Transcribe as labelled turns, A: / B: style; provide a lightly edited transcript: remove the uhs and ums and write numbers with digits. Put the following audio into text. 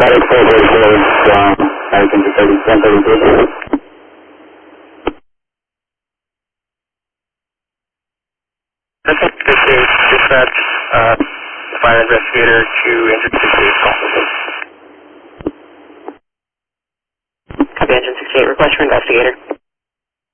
A: Medic 444 from American to 132.
B: Okay, this is dispatch, fire investigator to engine 68 call.
C: Copy engine 68, request for investigator.